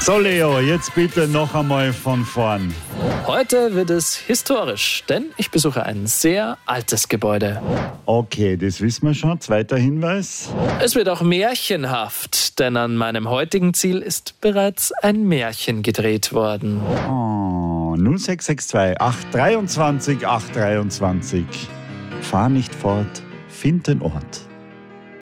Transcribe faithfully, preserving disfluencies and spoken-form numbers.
So Leo, jetzt bitte noch einmal von vorn. Heute wird es historisch, denn ich besuche ein sehr altes Gebäude. Okay, das wissen wir schon. Zweiter Hinweis. Es wird auch märchenhaft, denn an meinem heutigen Ziel ist bereits ein Märchen gedreht worden. Oh, null sechs sechs zwei acht drei zwei acht drei zwei. Fahr nicht fort, find den Ort.